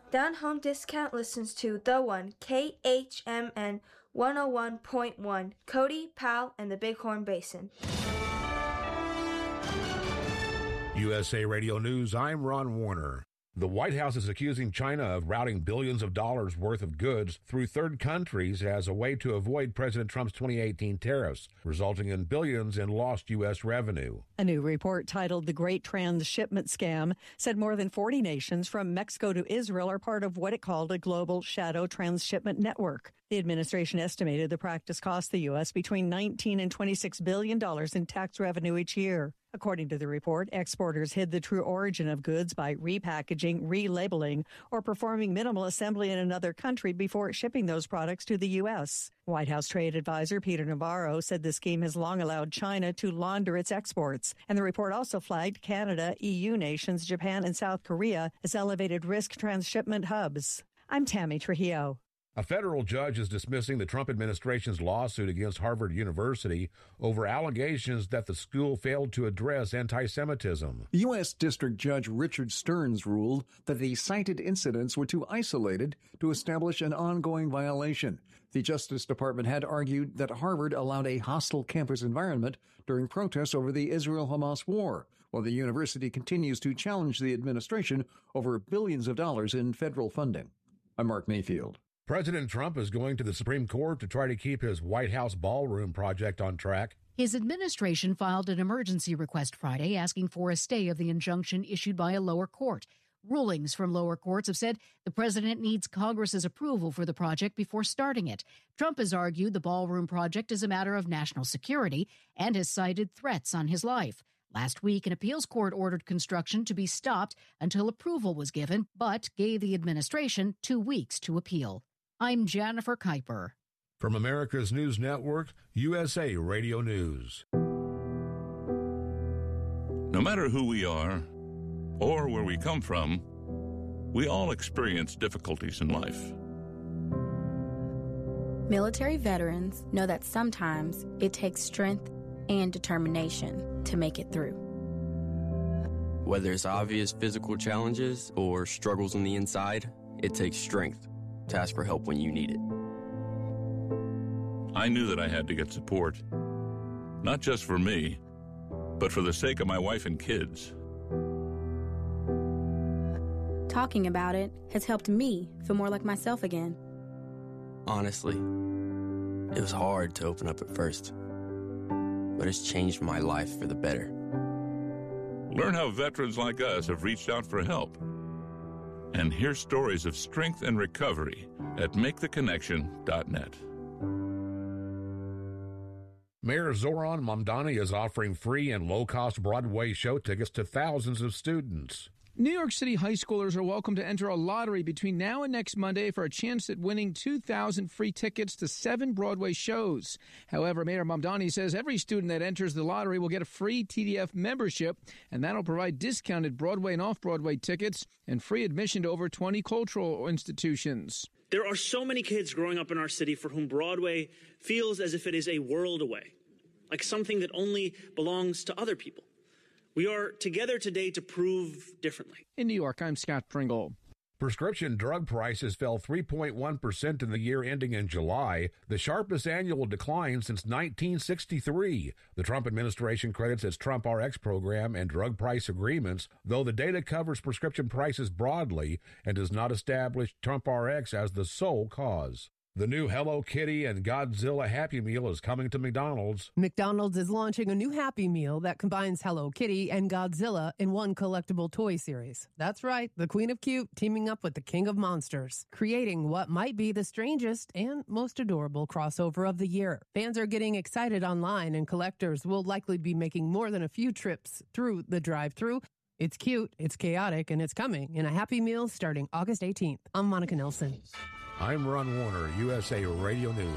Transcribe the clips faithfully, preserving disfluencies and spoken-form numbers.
Down Home Discount listens to The One, K H M N one oh one point one, Cody, Powell, and the Bighorn Basin. U S A Radio News, I'm Ron Warner. The White House is accusing China of routing billions of dollars worth of goods through third countries as a way to avoid President Trump's twenty eighteen tariffs, resulting in billions in lost U S revenue. A new report titled The Great Transshipment Scam said more than forty nations from Mexico to Israel are part of what it called a global shadow transshipment network. The administration estimated the practice cost the U S between nineteen and twenty-six billion dollars in tax revenue each year. According to the report, exporters hid the true origin of goods by repackaging, relabeling, or performing minimal assembly in another country before shipping those products to the U S. White House Trade Advisor Peter Navarro said the scheme has long allowed China to launder its exports. And the report also flagged Canada, E U nations, Japan, and South Korea as elevated risk transshipment hubs. I'm Tammy Trujillo. A federal judge is dismissing the Trump administration's lawsuit against Harvard University over allegations that the school failed to address anti-Semitism. U S. District Judge Richard Stearns ruled that the cited incidents were too isolated to establish an ongoing violation. The Justice Department had argued that Harvard allowed a hostile campus environment during protests over the Israel-Hamas war, while the university continues to challenge the administration over billions of dollars in federal funding. I'm Mark Mayfield. President Trump is going to the Supreme Court to try to keep his White House ballroom project on track. His administration filed an emergency request Friday asking for a stay of the injunction issued by a lower court. Rulings from lower courts have said the president needs Congress's approval for the project before starting it. Trump has argued the ballroom project is a matter of national security and has cited threats on his life. Last week, an appeals court ordered construction to be stopped until approval was given, but gave the administration two weeks to appeal. I'm Jennifer Kuiper. From America's News Network, U S A Radio News. No matter who we are or where we come from, we all experience difficulties in life. Military veterans know that sometimes it takes strength and determination to make it through. Whether it's obvious physical challenges or struggles on the inside, it takes strength to ask for help when you need it. I knew that I had to get support, not just for me, but for the sake of my wife and kids. Talking about it has helped me feel more like myself again. Honestly, it was hard to open up at first, but it's changed my life for the better. Learn how veterans like us have reached out for help. And hear stories of strength and recovery at make the connection dot net. Mayor Zoran Mamdani is offering free and low-cost Broadway show tickets to thousands of students. New York City high schoolers are welcome to enter a lottery between now and next Monday for a chance at winning two thousand free tickets to seven Broadway shows. However, Mayor Mamdani says every student that enters the lottery will get a free T D F membership, and that'll provide discounted Broadway and off-Broadway tickets and free admission to over twenty cultural institutions. There are so many kids growing up in our city for whom Broadway feels as if it is a world away, like something that only belongs to other people. We are together today to prove differently. In New York, I'm Scott Pringle. Prescription drug prices fell three point one percent in the year ending in July, the sharpest annual decline since nineteen sixty-three. The Trump administration credits its Trump R X program and drug price agreements, though the data covers prescription prices broadly and does not establish Trump R X as the sole cause. The new Hello Kitty and Godzilla Happy Meal is coming to McDonald's. McDonald's is launching a new Happy Meal that combines Hello Kitty and Godzilla in one collectible toy series. That's right, the Queen of Cute teaming up with the King of Monsters, creating what might be the strangest and most adorable crossover of the year. Fans are getting excited online, and collectors will likely be making more than a few trips through the drive-thru. It's cute, it's chaotic, and it's coming in a Happy Meal starting August eighteenth. I'm Monica Nelson. I'm Ron Warner, U S A Radio News.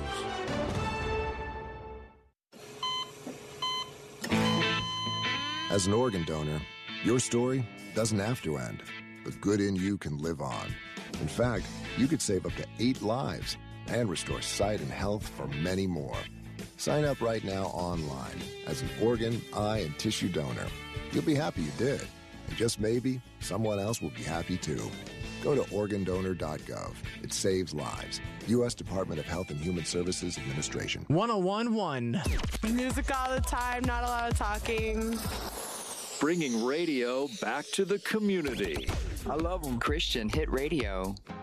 As an organ donor, your story doesn't have to end. The good in you can live on. In fact, you could save up to eight lives and restore sight and health for many more. Sign up right now online as an organ, eye, and tissue donor. You'll be happy you did. And just maybe, someone else will be happy too. Go to organ donor dot gov. It saves lives. U S Department of Health and Human Services Administration. one oh one point one. Music all the time, not a lot of talking. Bringing radio back to the community. I love them. Christian Hit Radio.